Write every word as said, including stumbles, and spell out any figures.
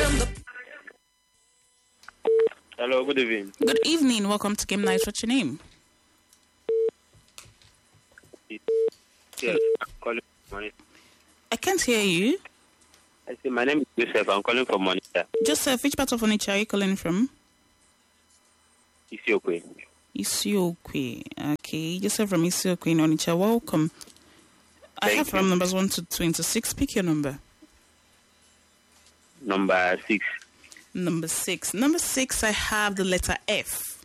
Hello, good evening. Good evening. Welcome to Game Night. What's your name? Yes, I'm calling from Monita. I can't hear you. I say my name is Joseph. I'm calling from Monita. Joseph, which part of Onitsha are you calling from? Isiokwe. Isiokwe. Okay, Joseph from Isiokwe in Onitsha. Welcome. I Thank have you. from numbers one to twenty-six. Pick your number. Number six. Number six. Number six, I have the letter F.